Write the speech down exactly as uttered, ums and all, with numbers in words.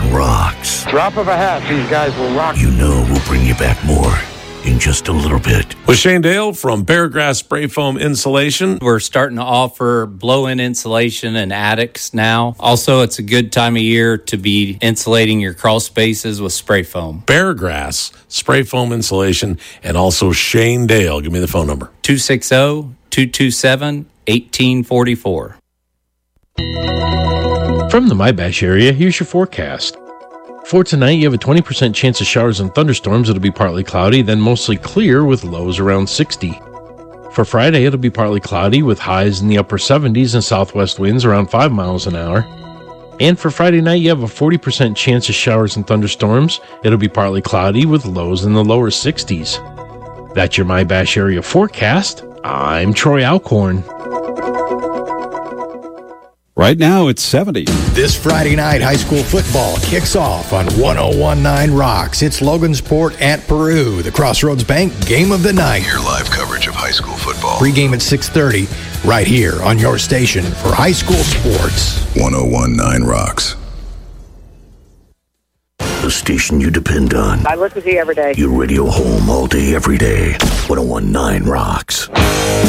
rocks. Drop of a hat, these guys will rock. You know we'll bring you back more in just a little bit. With Shane Dale from Paragrass Spray Foam Insulation. We're starting to offer blow-in insulation in attics now. Also, it's a good time of year to be insulating your crawl spaces with spray foam. Paragrass Spray Foam Insulation, and also Shane Dale. Give me the phone number. two six zero, two two seven, one eight four four. From the MyBash area, here's your forecast. For tonight, you have a twenty percent chance of showers and thunderstorms. It'll be partly cloudy, then mostly clear with lows around sixty. For Friday, it'll be partly cloudy with highs in the upper seventies and southwest winds around five miles an hour. And for Friday night, you have a forty percent chance of showers and thunderstorms. It'll be partly cloudy with lows in the lower sixties. That's your MyBash area forecast. I'm Troy Alcorn. Right now, it's seventy. This Friday night, high school football kicks off on one oh one point nine Rocks. It's Logansport at Peru, the Crossroads Bank game of the night. Your live coverage of high school football. Pre-game at six thirty, right here on your station for high school sports. one oh one point nine Rocks. The station you depend on. I listen to you every day. Your radio home all day, every day. one oh one point nine Rocks.